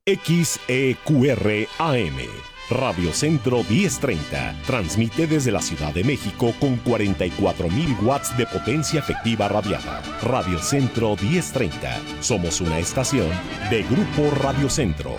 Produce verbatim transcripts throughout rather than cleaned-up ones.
X E Q R A M. Radio Centro diez treinta. Transmite desde la Ciudad de México con cuarenta y cuatro mil watts de potencia efectiva radiada. Radio Centro diez treinta. Somos una estación de Grupo Radio Centro.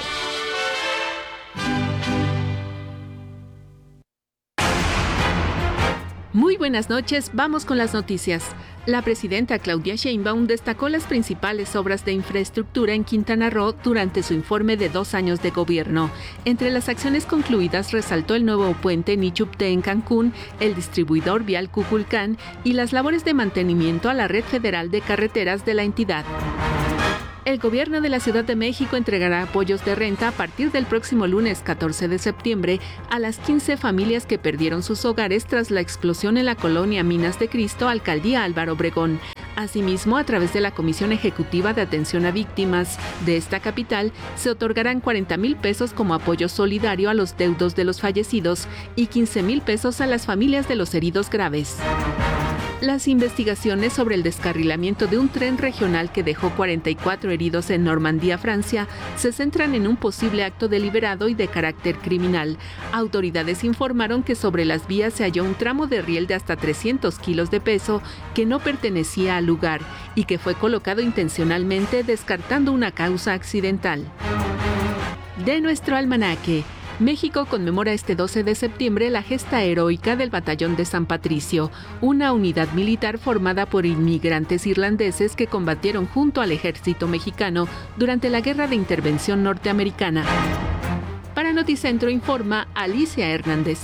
Muy buenas noches, vamos con las noticias. La presidenta Claudia Sheinbaum destacó las principales obras de infraestructura en Quintana Roo durante su informe de dos años de gobierno. Entre las acciones concluidas resaltó el nuevo puente Nichupté en Cancún, el distribuidor vial Cuculcán y las labores de mantenimiento a la red federal de carreteras de la entidad. El gobierno de la Ciudad de México entregará apoyos de renta a partir del próximo lunes catorce de septiembre a las quince familias que perdieron sus hogares tras la explosión en la colonia Minas de Cristo, Alcaldía Álvaro Obregón. Asimismo, a través de la Comisión Ejecutiva de Atención a Víctimas de esta capital, se otorgarán cuarenta mil pesos como apoyo solidario a los deudos de los fallecidos y quince mil pesos a las familias de los heridos graves. Las investigaciones sobre el descarrilamiento de un tren regional que dejó cuarenta y cuatro heridos en Normandía, Francia, se centran en un posible acto deliberado y de carácter criminal. Autoridades informaron que sobre las vías se halló un tramo de riel de hasta trescientos kilos de peso que no pertenecía al lugar y que fue colocado intencionalmente, descartando una causa accidental. De nuestro almanaque. México conmemora este doce de septiembre la gesta heroica del Batallón de San Patricio, una unidad militar formada por inmigrantes irlandeses que combatieron junto al ejército mexicano durante la Guerra de Intervención Norteamericana. Para Noticentro informa Alicia Hernández.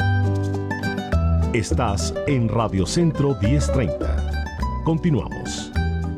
Estás en Radio Centro diez treinta. Continuamos.